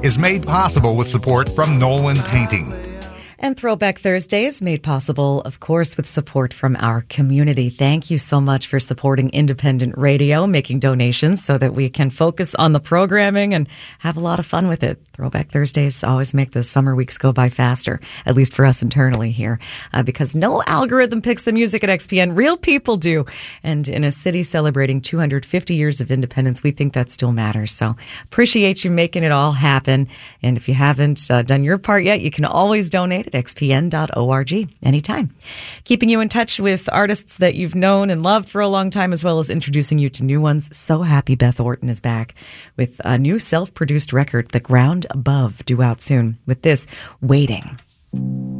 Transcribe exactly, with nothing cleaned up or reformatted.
is made possible with support from Nolan Painting. And Throwback Thursdays made possible, of course, with support from our community. Thank you so much for supporting independent radio, making donations so that we can focus on the programming and have a lot of fun with it. Throwback Thursdays always make the summer weeks go by faster, at least for us internally here, uh, because no algorithm picks the music at X P N. Real people do. And in a city celebrating two hundred fifty years of independence, we think that still matters. So appreciate you making it all happen. And if you haven't uh, done your part yet, you can always donate at x p n dot org anytime. Keeping you in touch with artists that you've known and loved for a long time, as well as introducing you to new ones. So happy Beth Orton is back with a new self-produced record, The Ground Above, due out soon. With this, Waiting.